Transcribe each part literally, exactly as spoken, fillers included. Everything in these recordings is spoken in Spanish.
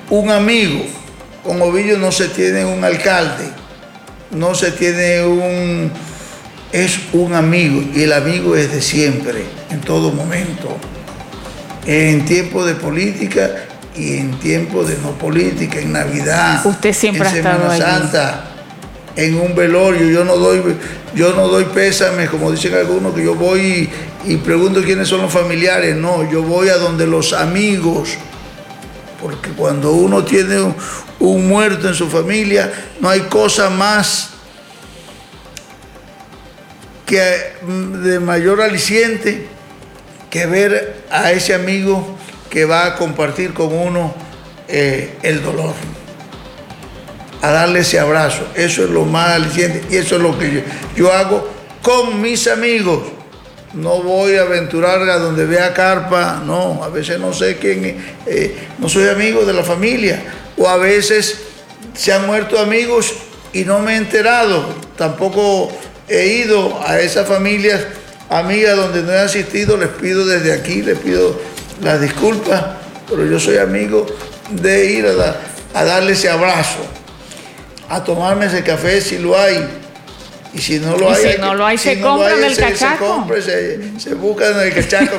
un amigo. Con Ovidio no se tiene un alcalde, no se tiene un... es un amigo, y el amigo es de siempre, en todo momento. En tiempo de política y en tiempo de no política, en Navidad, usted siempre en ha estado Semana Santa, en un velorio. Yo no doy, yo no doy pésames, como dicen algunos, que yo voy y, y pregunto quiénes son los familiares. No, yo voy a donde los amigos, porque cuando uno tiene un, un muerto en su familia, no hay cosa más que de mayor aliciente que ver a ese amigo que va a compartir con uno eh, el dolor, a darle ese abrazo. Eso es lo más aliciente y eso es lo que yo, yo hago con mis amigos. No voy a aventurar a donde vea carpa, no, a veces no sé quién, eh, no soy amigo de la familia, o a veces se han muerto amigos y no me he enterado, tampoco he ido a esas familias amigas donde no he asistido. Les pido desde aquí, les pido las disculpas, pero yo soy amigo de ir a, da, a darle ese abrazo, a tomarme ese café si lo hay, y si no lo y hay, si hay no que, lo hay, si se no compra hay, en el se, cachaco. Se, compra, se, se busca en el cachaco.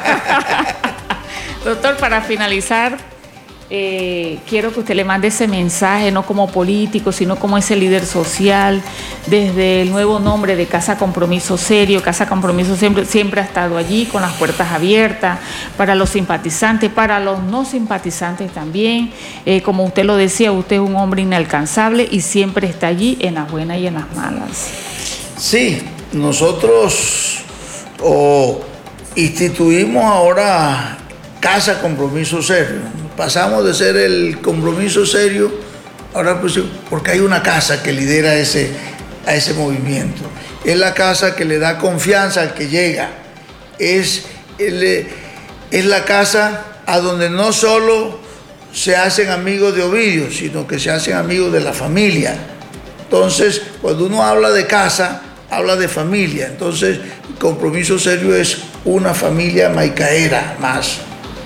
Doctor, para finalizar, Eh, quiero que usted le mande ese mensaje, no como político, sino como ese líder social, desde el nuevo nombre de Casa Compromiso Serio. Casa Compromiso siempre, siempre ha estado allí con las puertas abiertas para los simpatizantes, para los no simpatizantes también. Eh, como usted lo decía, usted es un hombre inalcanzable y siempre está allí en las buenas y en las malas. Sí, nosotros oh, instituimos ahora Casa Compromiso Serio. Pasamos de ser el Compromiso Serio, ahora pues, porque hay una casa que lidera ese, a ese movimiento. Es la casa que le da confianza al que llega. Es, el, es la casa a donde no solo se hacen amigos de Ovidio, sino que se hacen amigos de la familia. Entonces, cuando uno habla de casa, habla de familia. Entonces, Compromiso Serio es una familia maicaera más.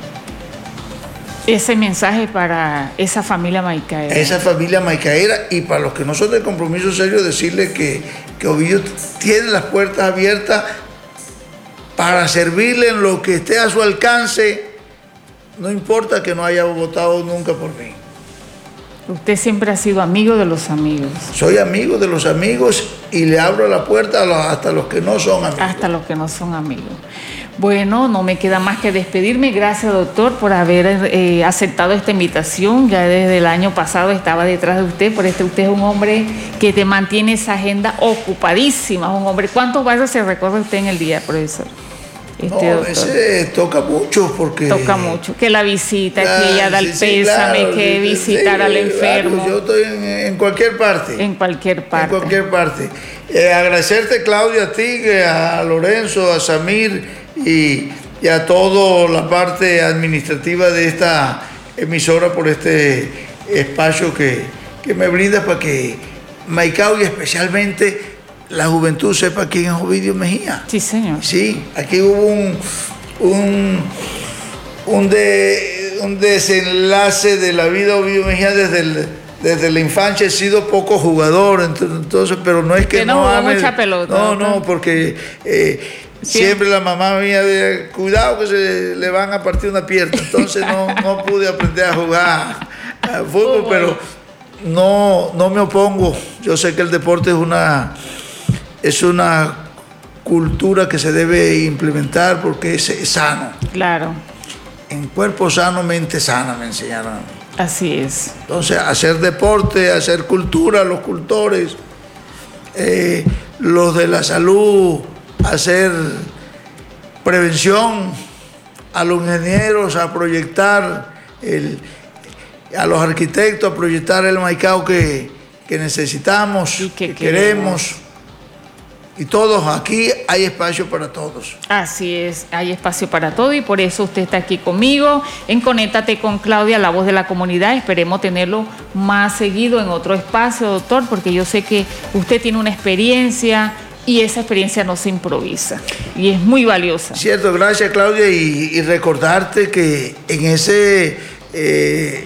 Ese mensaje para esa familia maicaera. Esa familia maicaera, y para los que no son de Compromiso Serio, decirle que, que Ovidio tiene las puertas abiertas para servirle en lo que esté a su alcance, no importa que no haya votado nunca por mí. Usted siempre ha sido amigo de los amigos. Soy amigo de los amigos y le abro la puerta a los, hasta los que no son amigos. Hasta los que no son amigos. Bueno, no me queda más que despedirme. Gracias, doctor, por haber eh, aceptado esta invitación. Ya desde el año pasado estaba detrás de usted, por este usted es un hombre que te mantiene esa agenda ocupadísima. Un hombre. ¿Cuántos barrios se recorre usted en el día, profesor? Este no, doctor. Ese toca mucho porque... Toca mucho. Que la visita, claro, que ella da el sí, pésame, sí, claro, que sí, visitar sí, al enfermo. Claro, yo estoy en, en cualquier parte. En cualquier parte. En cualquier parte. Eh, agradecerte, Claudia, a ti, a Lorenzo, a Samir y, y a toda la parte administrativa de esta emisora por este espacio que, que me brinda para que Maicao y especialmente la juventud sepa quién es Ovidio Mejía. Sí, señor. Sí, aquí hubo un, un, un, de, un desenlace de la vida de Ovidio Mejía desde, el, desde la infancia. He sido poco jugador, entonces, pero no es que, que no, no ame, mucha pelota. No, no, no porque eh, siempre la mamá mía decía, cuidado que se le van a partir una pierna. Entonces no, no pude aprender a jugar a fútbol, pero no, no me opongo. Yo sé que el deporte es una... es una cultura que se debe implementar porque es, es sano. Claro. En cuerpo sano, mente sana, me enseñaron. Así es. Entonces, hacer deporte, hacer cultura, los cultores, eh, los de la salud, hacer prevención, a los ingenieros a proyectar, el, a los arquitectos a proyectar el Maicao que, que necesitamos, y que, que queremos. queremos. Y todos, aquí hay espacio para todos. Así es, hay espacio para todo y por eso usted está aquí conmigo en Conéctate con Claudia, la voz de la comunidad. Esperemos tenerlo más seguido en otro espacio, doctor, porque yo sé que usted tiene una experiencia y esa experiencia no se improvisa y es muy valiosa. Cierto, gracias, Claudia, y, y recordarte que en ese... Eh,